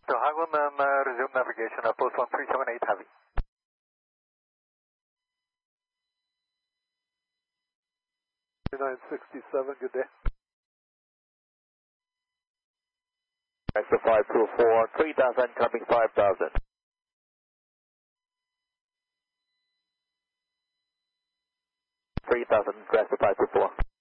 So Hagman, resume navigation, post 1378 heavy. Good day. Extra 524, 3000 coming 5000. 3000, Extra 524.